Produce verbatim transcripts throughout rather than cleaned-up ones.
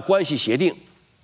关系协定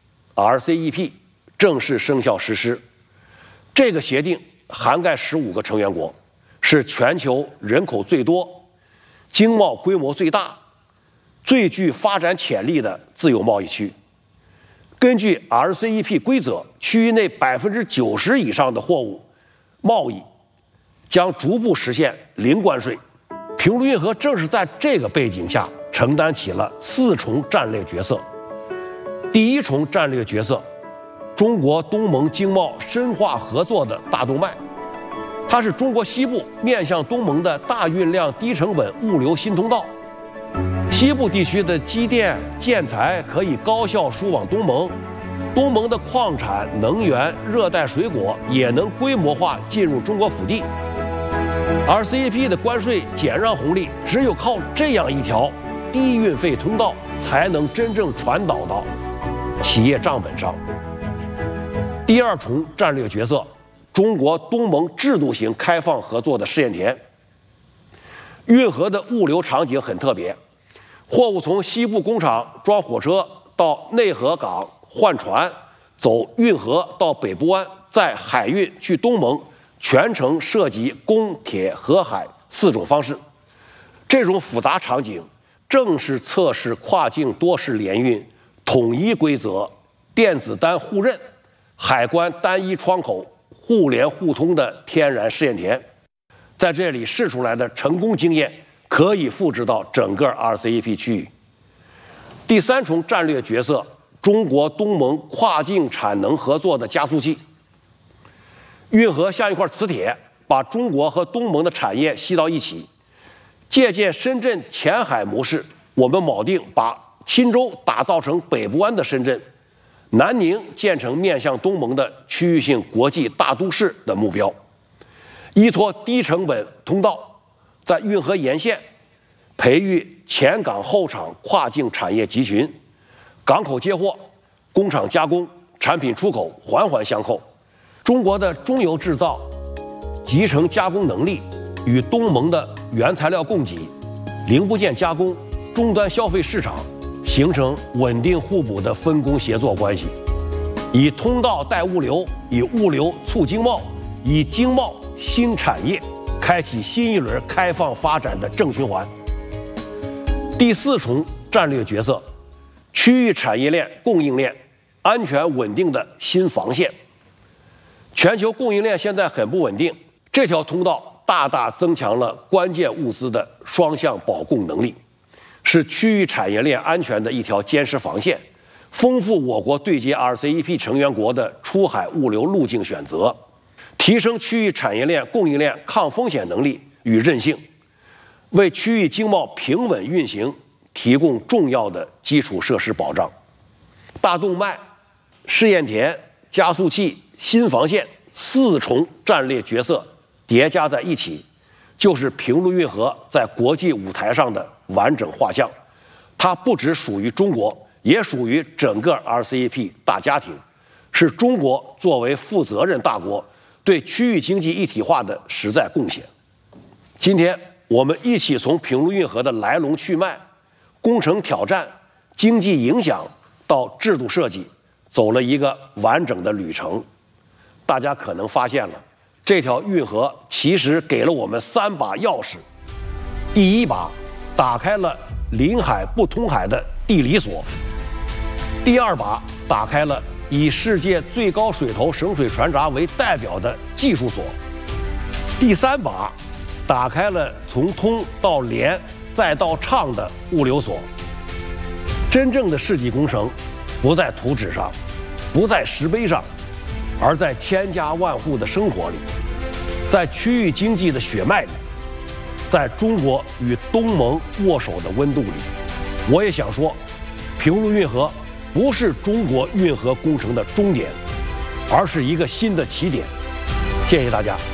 （R C E P） 正式生效实施。这个协定涵盖十五个成员国，是全球人口最多、经贸规模最大、最具发展潜力的自由贸易区。根据 R C E P 规则，区域内百分之九十以上的货物贸易将逐步实现零关税。平卢运河正是在这个背景下承担起了四重战略角色。第一重战略角色，中国东盟经贸深化合作的大动脉，它是中国西部面向东盟的大运量、低成本物流新通道。西部地区的机电、建材可以高效输往东盟，东盟的矿产、能源、热带水果也能规模化进入中国腹地。R C E P 的关税减让红利，只有靠这样一条低运费通道，才能真正传导到企业账本上。第二重战略角色，中国东盟制度型开放合作的试验田。运河的物流场景很特别，货物从西部工厂装火车到内河港换船，走运河到北部湾，再海运去东盟，全程涉及公、铁、河、海四种方式。这种复杂场景正是测试跨境多式联运、统一规则、电子单互认、海关单一窗口、互联互通的天然试验田。在这里试出来的成功经验可以复制到整个 R C E P 区域。第三重战略角色，中国东盟跨境产能合作的加速器。运河像一块磁铁，把中国和东盟的产业吸到一起。借鉴深圳前海模式，我们铆定把钦州打造成北部湾的深圳，南宁建成面向东盟的区域性国际大都市的目标。依托低成本通道，在运河沿线培育前港后厂跨境产业集群，港口接货、工厂加工、产品出口环环相扣。中国的中游制造、集成加工能力与东盟的原材料供给、零部件加工、终端消费市场形成稳定互补的分工协作关系，以通道带物流，以物流促经贸，以经贸新产业，开启新一轮开放发展的正循环。第四重战略角色，区域产业链、供应链安全稳定的新防线。全球供应链现在很不稳定，这条通道大大增强了关键物资的双向保供能力，是区域产业链安全的一条坚实防线，丰富我国对接 R C E P 成员国的出海物流路径选择，提升区域产业链供应链抗风险能力与韧性，为区域经贸平稳运行提供重要的基础设施保障。大动脉、试验田、加速器、新防线四重战略角色叠加在一起，就是平卢运河在国际舞台上的完整画像。它不只属于中国，也属于整个 R C E P 大家庭，是中国作为负责任大国对区域经济一体化的实在贡献。今天我们一起从平卢运河的来龙去脉、工程挑战、经济影响到制度设计，走了一个完整的旅程。大家可能发现了，这条运河其实给了我们三把钥匙。第一把打开了临海不通海的地理锁，第二把打开了以世界最高水头省水船闸为代表的技术锁，第三把打开了从通到联再到畅的物流锁。真正的世纪工程不在图纸上，不在石碑上，而在千家万户的生活里，在区域经济的血脉里，在中国与东盟握手的温度里。我也想说，平卢运河不是中国运河工程的终点，而是一个新的起点。谢谢大家。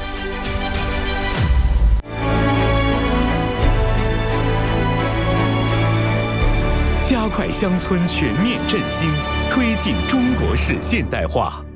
加快乡村全面振兴，推进中国式现代化。